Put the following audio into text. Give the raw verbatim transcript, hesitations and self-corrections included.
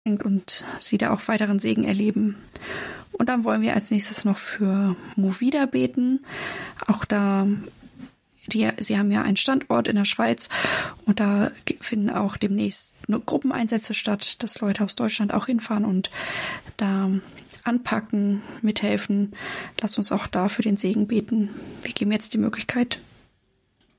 und sie da auch weiteren Segen erleben. Und dann wollen wir als nächstes noch für Movida beten. Auch da, die, sie haben ja einen Standort in der Schweiz und da finden auch demnächst Gruppeneinsätze statt, dass Leute aus Deutschland auch hinfahren und da anpacken, mithelfen. Lasst uns auch da für den Segen beten. Wir geben jetzt die Möglichkeit